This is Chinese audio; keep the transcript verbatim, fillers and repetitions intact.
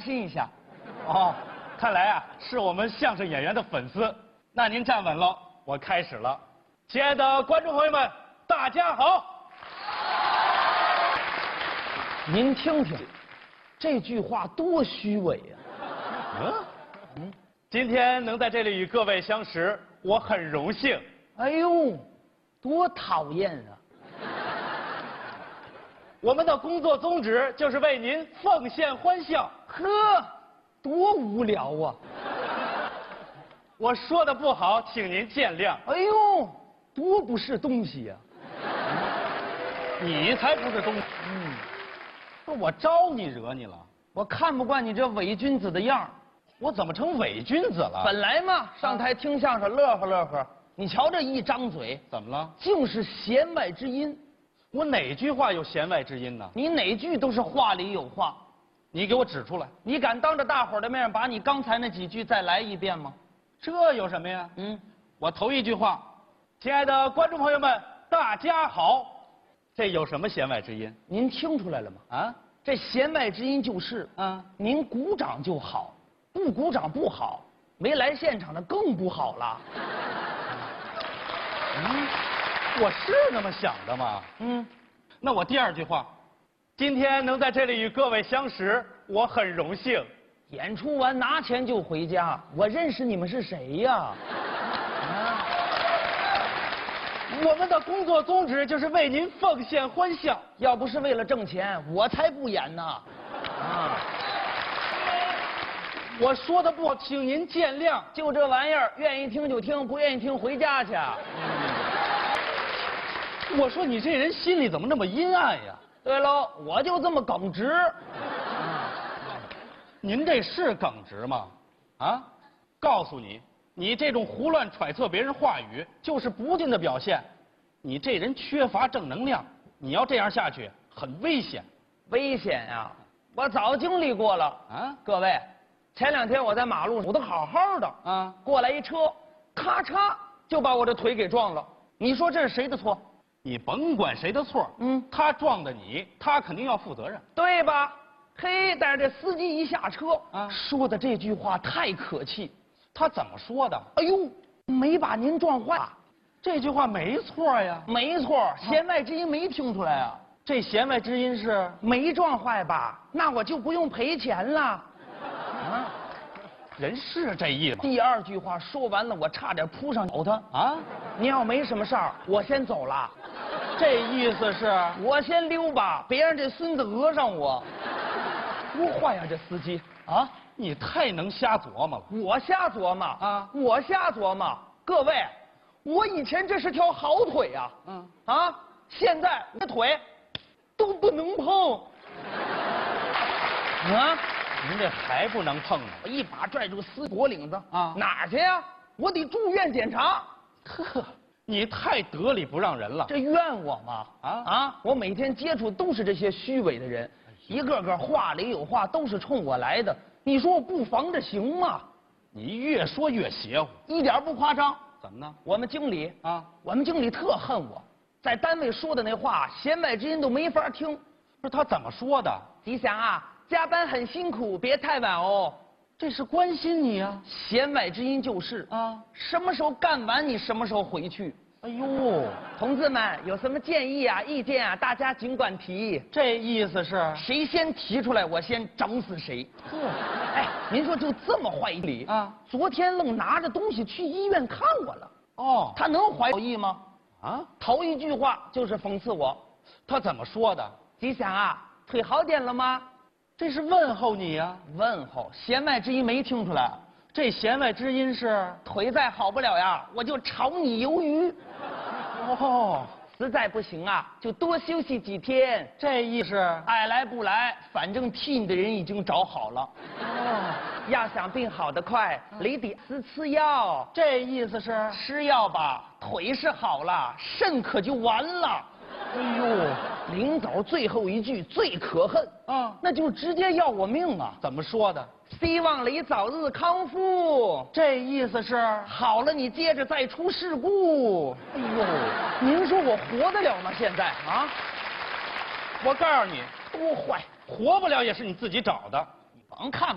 心一下。 哦，看来啊是我们相声演员的粉丝。那您站稳了，我开始了。亲爱的观众朋友们，大家好。 您听听，这句话多虚伪呀！ 嗯嗯，今天能在这里与各位相识，我很荣幸。 哎呦，多讨厌啊！ 我们的工作宗旨就是为您奉献欢笑。 呵，多无聊啊！ 我说的不好，请您见谅。 哎呦，多不是东西呀！ 你才不是东西。 嗯， 不是我招你惹你了？ 我看不惯你这伪君子的样儿。 我怎么成伪君子了？ 本来嘛，上台听相声乐呵乐呵，你瞧这一张嘴， 怎么了？ 尽是弦外之音。 我哪句话有弦外之音呢？ 你哪句都是话里有话。 你给我指出来。 你敢当着大伙儿的面把你刚才那几句再来一遍吗？ 这有什么呀？ 嗯， 我头一句话，亲爱的观众朋友们，大家好，这有什么弦外之音？ 您听出来了吗？ 啊， 这弦外之音就是， 啊， 您鼓掌就好，不鼓掌不好，没来现场的更不好了。 嗯，我是那么想的吗？ 嗯， 那我第二句话，今天能在这里与各位相识，我很荣幸。 演出完拿钱就回家，我认识你们是谁呀？啊， 我们的工作宗旨就是为您奉献欢笑。 要不是为了挣钱，我才不演呢。啊， 我说的不好，请您见谅。 就这玩意儿，愿意听就听，不愿意听回家去。 嗯、我说你这人心里怎么那么阴暗呀？ 对喽，我就这么耿直。 您这是耿直吗？啊，告诉你，你这种胡乱揣测别人话语，就是不敬的表现。你这人缺乏正能量，你要这样下去，很危险。 危险呀！我早经历过了啊！各位，前两天我在马路上，我都好好的啊，过来一车，咔嚓就把我的腿给撞了。你说这是谁的错？ 你甭管谁的错，嗯，他撞的你，他肯定要负责任， 对吧？嘿，但是这司机一下车啊， 说的这句话太可气。 他怎么说的？ 哎呦，没把您撞坏， 这句话没错呀。 没错，弦外之音没听出来啊。 这弦外之音是没撞坏吧？那我就不用赔钱了。啊， 人是这意思。 第二句话说完了，我差点扑上咬他啊！ 你要没什么事儿，我先走了。 这意思是我先溜吧，别让这孙子讹上我。多坏呀，这司机啊！ 你太能瞎琢磨了。 我瞎琢磨啊！我瞎琢磨。各位，我以前这是条好腿呀，嗯啊，现在这腿都不能碰。啊！ 您这还不能碰呢！ 我一把拽住司机脖领子啊，哪儿去呀？我得住院检查。 呵，你太得理不让人了。 这怨我吗？啊啊！我每天接触都是这些虚伪的人。一个个话里有话，都是冲我来的。你说我不防着行吗？ 你越说越邪乎， 一点不夸张。 怎么呢？ 我们经理啊，我们经理特恨我，在单位说的那话，弦外之音都没法听。 不是他怎么说的？ 吉祥啊，加班很辛苦，别太晚哦。 这是关心你啊。 弦外之音就是啊，什么时候干完你什么时候回去。 哎呦， 同志们有什么建议啊、意见啊，大家尽管提。 这意思是谁先提出来，我先整死谁。呵，哎，您说就这么坏理啊？昨天愣拿着东西去医院看我了。哦，他能怀好意吗？啊，头一句话就是讽刺我。 他怎么说的？ 吉祥啊，腿好点了吗？ 这是问候你呀、啊。 问候，弦外之音没听出来。 这弦外之音是腿再好不了呀，我就炒你鱿鱼。 哦， 实在不行啊，就多休息几天。 这意思爱来不来，反正替你的人已经找好了。哦，要想病好得快，你得吃吃药。 这意思是吃药吧，腿是好了，肾可就完了。哎呦，临走最后一句最可恨啊，那就直接要我命啊！ 怎么说的？ 希望你早日康复。 这意思是好了，你接着再出事故。哎呦，您说我活得了吗？现在啊， 我告诉你， 多坏， 活不了也是你自己找的。 你甭看。